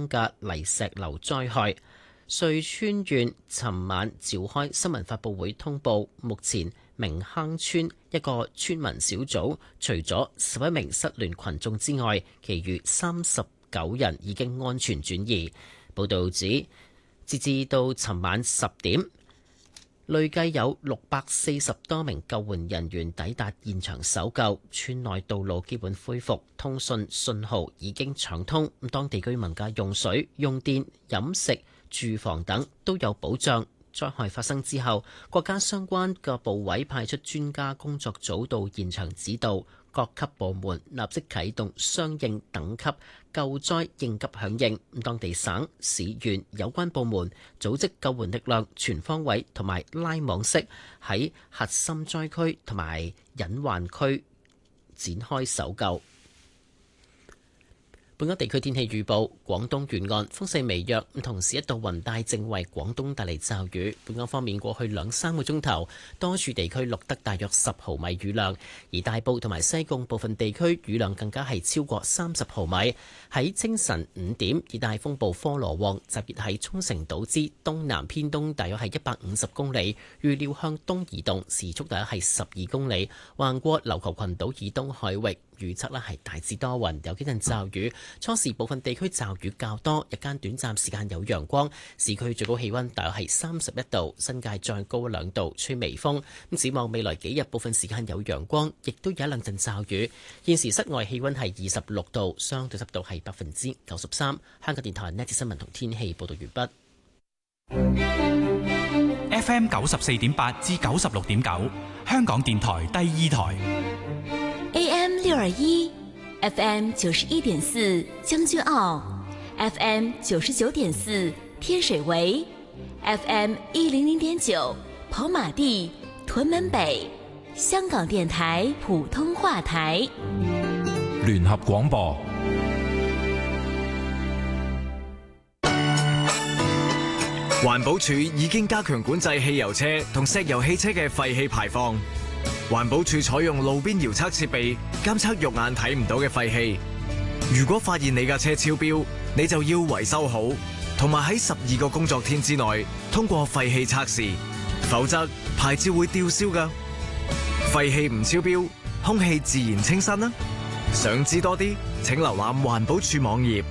生嘅泥石流災害。瑞川縣尋晚召開新聞發佈會通報，目前明坑村一個村民小組除咗11名失聯群眾之外，其餘39人已經安全轉移。報道指，截至到尋晚10點，累計有640多名救援人員抵達現場搜救，村內道路基本恢復，通訊信號已經暢通。當地居民嘅用水、用電、飲食、住房等都有保障。災害發生之後，國家相關嘅部委派出專家工作組到現場指導，各級部門立即啟動相應等級救災應急響應。當地省市縣有關部門組織救援力量全方位同埋拉網式喺核心災區同埋隱患區展開搜救。本港地區天氣預報：廣東沿岸風勢微弱，同時一道雲帶正為廣東帶嚟驟雨。本港方面，過去2-3個鐘頭，多處地區錄得大約10毫米雨量，而大埔同埋西貢部分地區雨量更加係超過30毫米。喺清晨5點，熱帶風暴科羅旺集結喺沖繩島之東南偏東，大約係150公里，預料向東移動，時速大約係12公里，橫過琉球群島以東海域。預測係大致多雲，有幾陣驟雨。初時部分地區驟雨較多，日間短暫時間有陽光。市區最高氣溫大約係31度，新界再高2度，吹微風。咁展望未來幾日，部分時間有陽光，亦都有一兩陣驟雨。現時室外氣溫係26度，相對濕度係93%。香港電台呢節新聞同天氣報道完畢。FM 94.8至96.9，香港電台第2台。 AM 621 FM 91.4將軍澳 FM 99.4天水圍 FM 100.9跑馬地屯門北，香港電台普通話台。 聯合廣播。 環保署已經加強管制汽油車同石油汽車嘅廢氣排放。環保署採用路邊遙測設備監測肉眼睇唔到嘅廢氣。如果發現你架車超標，你就要維修好，同埋喺12個工作天之內通過廢氣測試，否則牌照會吊銷㗎。廢氣唔超標，空氣自然清新啦。想知多啲，請瀏覽環保署網頁。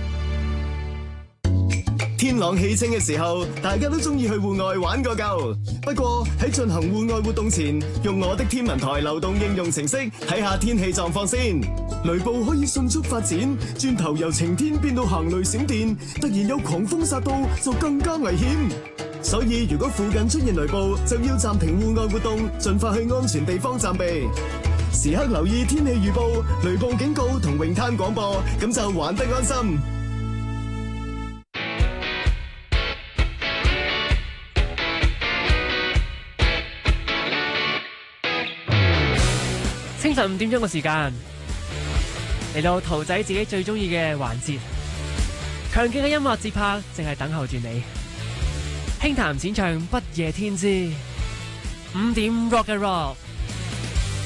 天朗氣清嘅時候，大家都中意去戶外玩個夠。不過喺進行戶外活動前，用我的天文台流動應用程式睇下天氣狀況先。雷暴可以迅速發展，轉頭由晴天變到行雷閃電，突然有狂風殺到，就更加危險。所以如果附近出現雷暴，就要暫停戶外活動，盡快去安全地方暫避。時刻留意天氣預報、雷暴警告同泳灘廣播，咁就玩得安心。 清晨5點鐘嘅時間，嚟到桃仔自己最中意嘅環節，強勁嘅音樂節拍淨係等候住你。輕談淺唱不夜天之5點 Rock and Roll。